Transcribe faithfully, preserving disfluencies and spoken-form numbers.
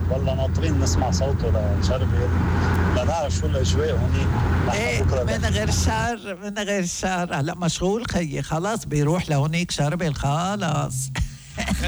والله ناطرين نسمع صوته لشربل لنعرف شو الاجواء هونيك. ايه من غير شر من غير شر. هلا مشغول خيي خلاص بيروح لهونيك شربل خلاص.